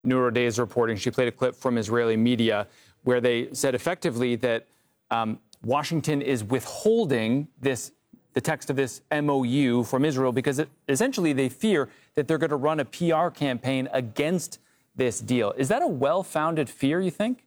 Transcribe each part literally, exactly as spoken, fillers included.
Nuruddeh is reporting. She played a clip from Israeli media where they said effectively that um, Washington is withholding this, the text of this M O U from Israel because it, essentially they fear that they're going to run a P R campaign against this deal. Is that a well-founded fear, you think?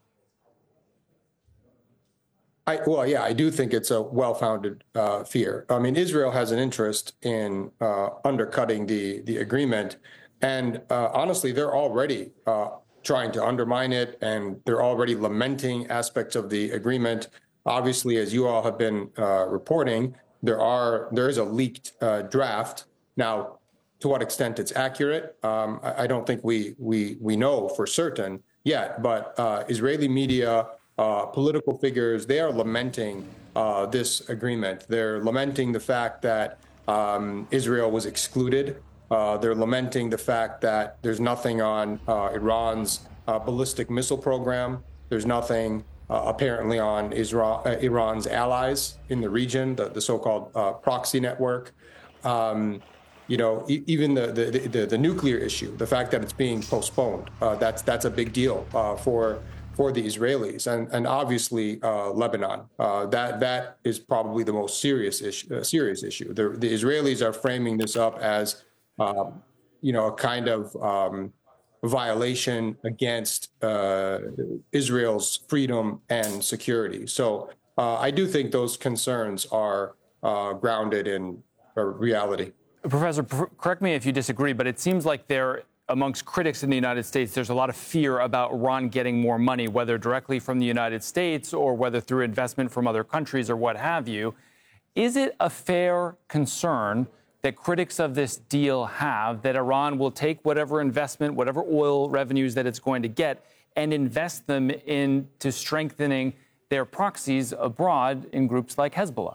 I, well, yeah, I do think it's a well-founded uh, fear. I mean, Israel has an interest in uh, undercutting the the agreement, and uh, honestly, they're already uh, trying to undermine it, and they're already lamenting aspects of the agreement. Obviously, as you all have been uh, reporting, there are there is a leaked uh, draft now. To what extent it's accurate, um, I, I don't think we we we know for certain yet. But uh, Israeli media. Uh, political figures, they are lamenting uh, this agreement. They're lamenting the fact that um, Israel was excluded. Uh, they're lamenting the fact that there's nothing on uh, Iran's uh, ballistic missile program. There's nothing uh, apparently on Isra- uh, Iran's allies in the region, the, the so-called uh, proxy network. Um, you know, e- even the, the, the, the nuclear issue, the fact that it's being postponed, uh, that's, that's a big deal uh, for for the Israelis, and, and obviously uh, Lebanon. Uh, that that is probably the most serious issue. Uh, serious issue. The, the Israelis are framing this up as, um, you know, a kind of um, violation against uh, Israel's freedom and security. So uh, I do think those concerns are uh, grounded in uh, reality. Professor, pr- correct me if you disagree, but it seems like there, amongst critics in the United States, there's a lot of fear about Iran getting more money, whether directly from the United States or whether through investment from other countries or what have you. Is it a fair concern that critics of this deal have that Iran will take whatever investment, whatever oil revenues that it's going to get, and invest them into strengthening their proxies abroad in groups like Hezbollah?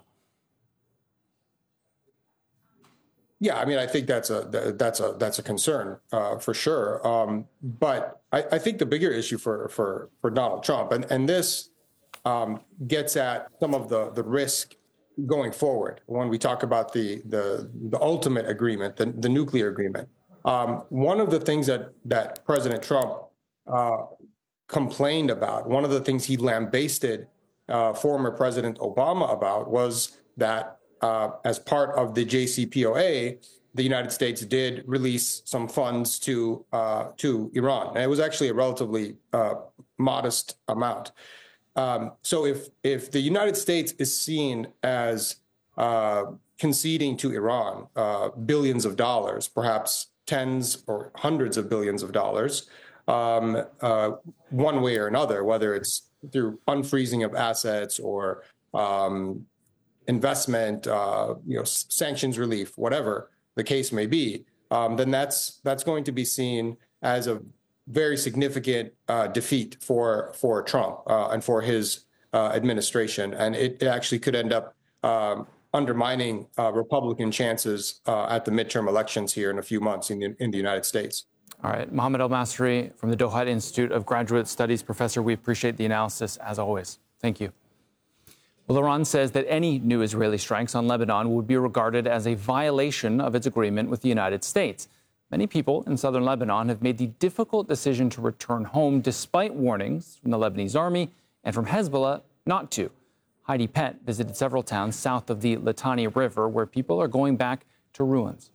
Yeah, I mean, I think that's a that's a that's a concern uh, for sure. Um, but I, I think the bigger issue for for for Donald Trump, and and this um, gets at some of the the risk going forward when we talk about the the the ultimate agreement, the, the nuclear agreement. Um, one of the things that that President Trump uh, complained about, one of the things he lambasted uh, former President Obama about, was that. Uh, as part of the J C P O A, the United States did release some funds to uh, to Iran. And it was actually a relatively uh, modest amount. Um, so if if the United States is seen as uh, conceding to Iran uh, billions of dollars, perhaps tens or hundreds of billions of dollars, um, uh, one way or another, whether it's through unfreezing of assets or um, investment, uh, you know, sanctions relief, whatever the case may be, um, then that's that's going to be seen as a very significant uh, defeat for for Trump uh, and for his uh, administration, and it, it actually could end up um, undermining uh, Republican chances uh, at the midterm elections here in a few months in the in the United States. All right, Mohammed El-Masri from the Doha Institute of Graduate Studies, Professor. We appreciate the analysis as always. Thank you. Well, Iran says that any new Israeli strikes on Lebanon would be regarded as a violation of its agreement with the United States. Many people in southern Lebanon have made the difficult decision to return home despite warnings from the Lebanese army and from Hezbollah not to. Heidi Pett visited several towns south of the Litani River where people are going back to ruins.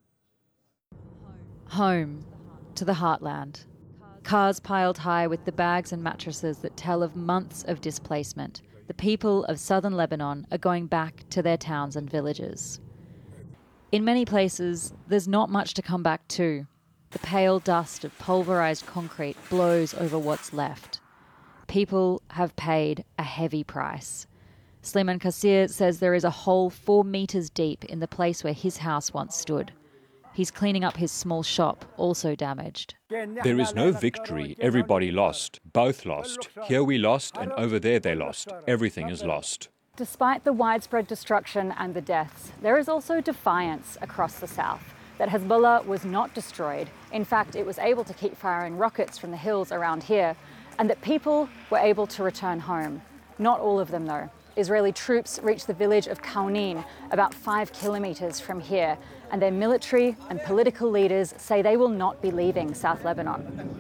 Home to the heartland. Cars piled high with the bags and mattresses that tell of months of displacement. The people of southern Lebanon are going back to their towns and villages. In many places, there's not much to come back to. The pale dust of pulverized concrete blows over what's left. People have paid a heavy price. Sleiman Kassir says there is a hole four metres deep in the place where his house once stood. He's cleaning up his small shop, also damaged. There is no victory. Everybody lost. Both lost. Here we lost, and over there they lost. Everything is lost. Despite the widespread destruction and the deaths, there is also defiance across the south that Hezbollah was not destroyed. In fact, it was able to keep firing rockets from the hills around here, and that people were able to return home. Not all of them, though. Israeli troops reached the village of Kaunin, about five kilometres from here, and their military and political leaders say they will not be leaving South Lebanon.